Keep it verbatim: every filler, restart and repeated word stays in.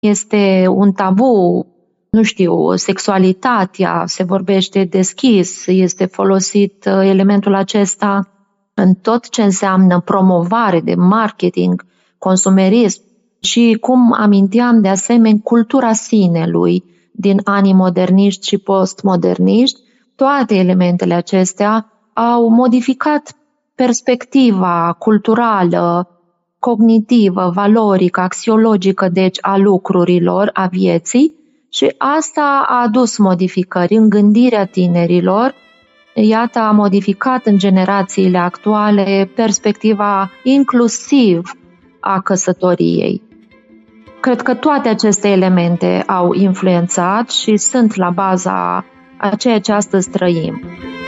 este un tabu, nu știu, sexualitatea, se vorbește deschis, este folosit elementul acesta în tot ce înseamnă promovare de marketing, consumerism și, cum aminteam de asemenea, cultura sinelui din anii moderniști și postmoderniști. Toate elementele acestea au modificat perspectiva culturală, cognitivă, valorică, axiologică, deci a lucrurilor, a vieții, și asta a adus modificări în gândirea tinerilor. Iată, a modificat în generațiile actuale perspectiva inclusiv a căsătoriei. Cred că toate aceste elemente au influențat și sunt la baza a ceea ce astăzi trăim.